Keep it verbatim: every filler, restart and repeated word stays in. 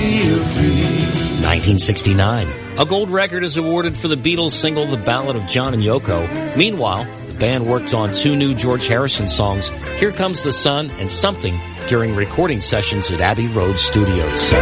feel free. nineteen sixty-nine. A gold record is awarded for the Beatles single The Ballad of John and Yoko. Meanwhile, the band worked on two new George Harrison songs, Here Comes the Sun and Something, during recording sessions at Abbey Road Studios.